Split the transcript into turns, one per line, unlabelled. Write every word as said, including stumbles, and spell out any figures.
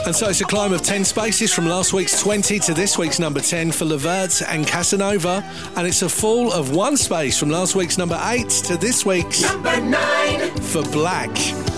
And so it's a climb of ten spaces from last week's twenty to this week's number ten for Levert and Casanova. And it's a fall of one space from last week's number eight to this week's
number nine
for Black.